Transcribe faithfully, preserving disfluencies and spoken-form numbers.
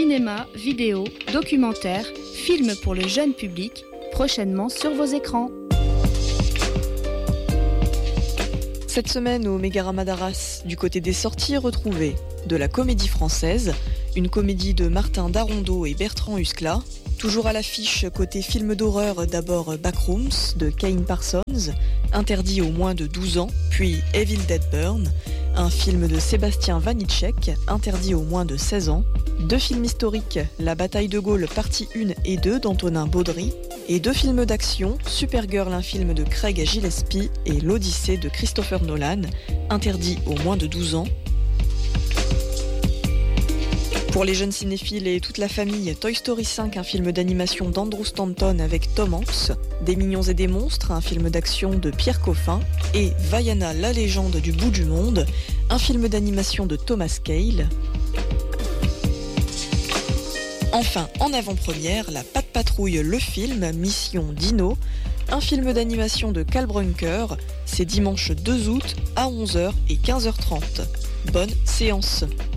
Cinéma, vidéo, documentaire, films pour le jeune public, prochainement sur vos écrans. Cette semaine au Mégarama d'Arras, du côté des sorties retrouvées, de la comédie française, une comédie de Martin Darondeau et Bertrand Huskla. Toujours à l'affiche côté film d'horreur, d'abord Backrooms de Kane Parsons, interdit aux moins de douze ans, puis Evil Dead Burn, un film de Sébastien Vanitschek, interdit aux moins de seize ans, deux films historiques, La bataille de Gaulle partie un et deux d'Antonin Baudry, et deux films d'action, Supergirl, un film de Craig Gillespie, et L'Odyssée de Christopher Nolan, interdit aux moins de douze ans. Pour les jeunes cinéphiles et toute la famille, Toy Story cinq, un film d'animation d'Andrew Stanton avec Tom Hanks, Des mignons et des monstres, un film d'action de Pierre Coffin, et Vaiana, la légende du bout du monde, un film d'animation de Thomas Cale. Enfin, en avant-première, La Patte Patrouille, le film, Mission Dino, un film d'animation de Cal Brunker, c'est dimanche deux août à onze heures et quinze heures trente. Bonne séance.